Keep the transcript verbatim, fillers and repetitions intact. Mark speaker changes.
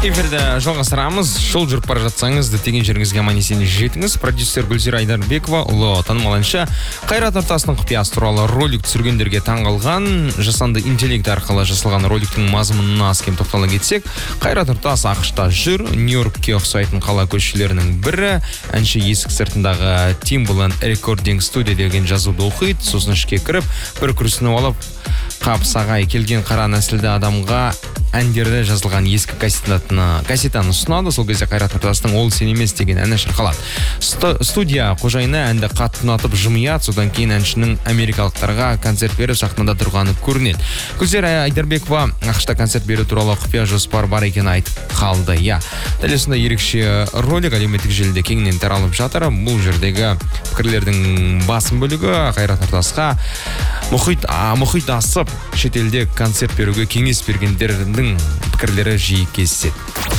Speaker 1: Эфирді жалғастырамыз. Жол жүріп бара жатсаңыз, діттеген жеріңізге аман есен жетіңіз. Продюсер Гүлзира Айдарбекова, ұлы танымал әнші, Қайрат Нұртастың құпиясы туралы ролик түсіргендерге таңғалған. Жасанды интеллект арқылы жасалған роликтің мазмұнына аз кем тоқтала кетсек, Қайрат Нұртас ақшта жүр, Нью-Йоркке ұқсайтын қала көшелерінің бірі. Әнші есік сыртындағы Timbaland Recording Studio деген жазуды оқиды, сосын ішке кіріп, бір күрсініп алып, қапсағай келген қара нәсілді адамға әндерді жазылған ескі кассетаны ұсынады. Сол кезде Қайрат Нұртастың «Ол сен емес» деген әні шырқалады. Студия қожайыны әнді қатты ұнатып жымияды. Содан кейін әншінің америкалықтарға концерт беріп сахнада тұрғаны көрінеді. Гүлзира Айдарбекова ақшта концерт беру туралы құпия жоспар бар екенін айтып қалды. Я, дәл осындай ерекше ролик әлеуметтік желіде кеңінен таралып жатыр. Бұл жердегі пікірлердің басым бөлігі Қайрат Нұртасқа мұхит, мұхит асып шетелде концерт беруге кеңес бергендердің пікірлері жиі кездеседі.